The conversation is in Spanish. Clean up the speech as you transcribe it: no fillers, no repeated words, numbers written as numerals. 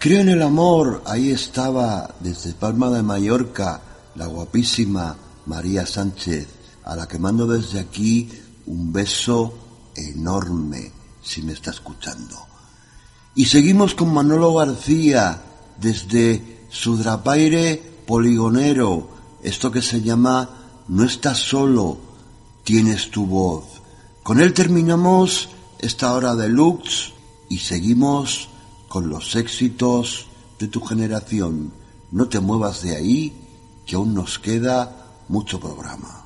Creo en el amor, ahí estaba, desde Palma de Mallorca, la guapísima María Sánchez, a la que mando desde aquí un beso enorme, si me está escuchando. Y seguimos con Manolo García, desde Sudrapaire Poligonero, esto que se llama No estás solo, tienes tu voz. Con él terminamos esta hora deluxe y seguimos con los éxitos de tu generación. No te muevas de ahí, que aún nos queda mucho programa.